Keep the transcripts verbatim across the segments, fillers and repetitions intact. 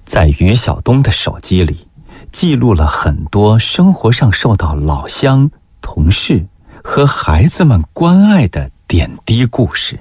在于晓东的手机里，记录了很多生活上受到老乡、同事和孩子们关爱的点滴故事。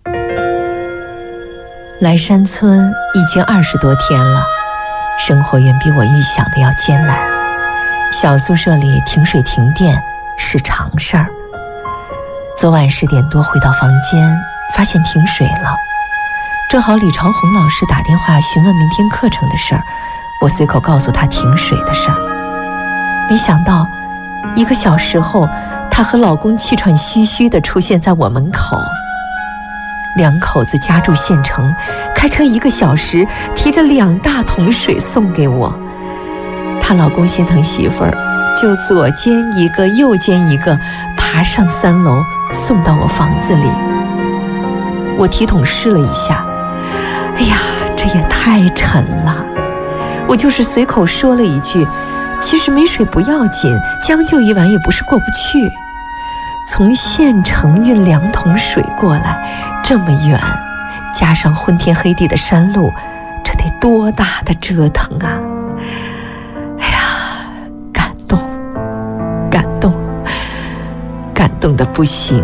来山村已经二十多天了，生活远比我预想的要艰难。小宿舍里停水停电是常事儿。昨晚十点多回到房间，发现停水了。正好李朝红老师打电话询问明天课程的事儿，我随口告诉他停水的事儿。没想到一个小时后，她和老公气喘吁吁地出现在我门口。两口子家住县城，开车一个小时，提着两大桶水送给我。她老公心疼媳妇儿，就左肩一个右肩一个爬上三楼，送到我房子里。我提桶试了一下，哎呀，这也太沉了。我就是随口说了一句，其实没水不要紧，将就一晚也不是过不去。从县城运两桶水过来，这么远，加上昏天黑地的山路，这得多大的折腾啊！哎呀，感动，感动，感动得不行。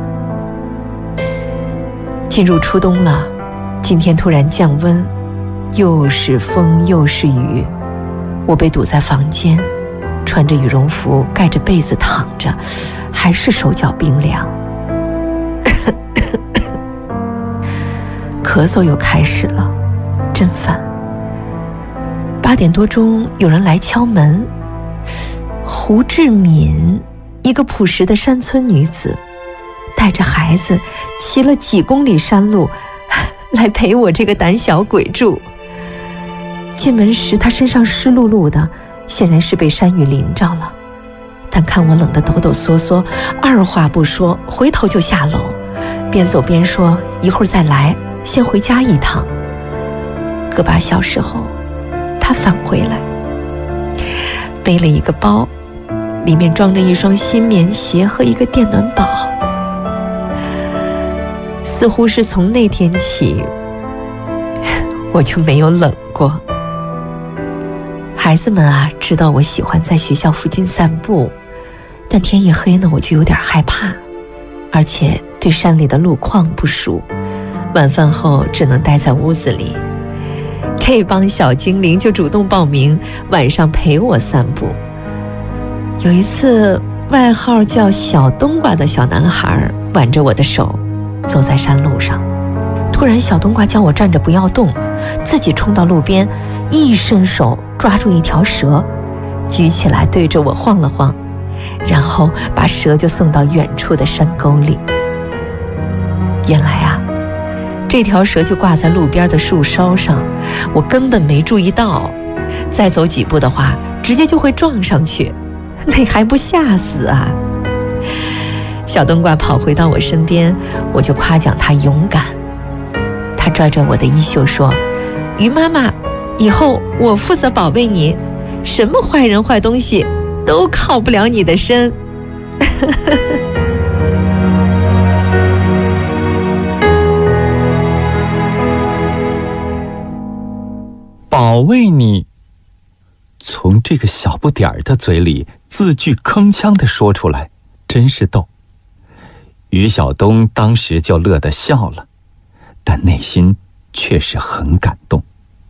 进入初冬了，今天突然降温，又是风又是雨，我被堵在房间，穿着羽绒服盖着被子躺着，还是手脚冰凉。咳嗽又开始了，真烦。八点多钟有人来敲门，胡志敏，一个朴实的山村女子，带着孩子骑了几公里山路来陪我这个胆小鬼住。进门时她身上湿漉漉的，显然是被山雨淋着了，但看我冷得抖抖嗦嗦，二话不说回头就下楼，边走边说一会儿再来，先回家一趟。个把小时后她返回来，背了一个包，里面装着一双新棉鞋和一个电暖宝。似乎是从那天起，我就没有冷过。孩子们啊，知道我喜欢在学校附近散步，但天一黑呢，我就有点害怕，而且对山里的路况不熟，晚饭后只能待在屋子里。这帮小精灵就主动报名晚上陪我散步。有一次，外号叫小冬瓜的小男孩挽着我的手走在山路上，突然小冬瓜叫我站着不要动，自己冲到路边，一伸手抓住一条蛇，举起来对着我晃了晃，然后把蛇就送到远处的山沟里。原来啊，这条蛇就挂在路边的树梢上，我根本没注意到，再走几步的话直接就会撞上去，那还不吓死啊！小冬瓜跑回到我身边，我就夸奖他勇敢。他拽拽我的衣袖说，鱼妈妈，以后我负责保卫你，什么坏人坏东西都靠不了你的身。 保卫你，从这个小不点儿的嘴里字句铿锵地说出来，真是逗。于晓东当时就乐得笑了，但内心确实很感动。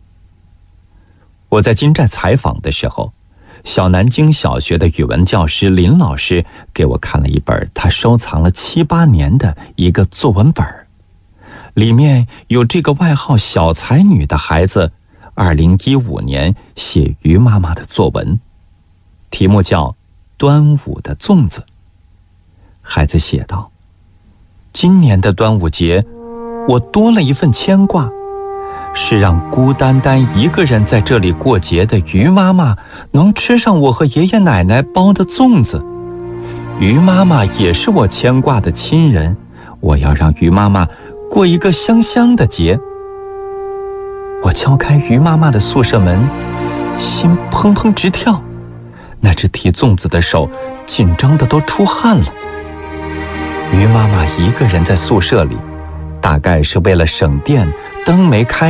我在金寨采访的时候，小南京小学的语文教师林老师给我看了一本他收藏了七八年的一个作文本，里面有这个外号小才女的孩子二零一五年写于妈妈的作文，题目叫《端午的粽子》。孩子写道，今年的端午节，我多了一份牵挂，是让孤单单一个人在这里过节的于妈妈能吃上我和爷爷奶奶包的粽子。于妈妈也是我牵挂的亲人，我要让于妈妈过一个香香的节。我敲开于妈妈的宿舍门，心砰砰直跳，那只提粽子的手紧张的都出汗了。于妈妈一个人在宿舍里，大概是为了省电，灯没开，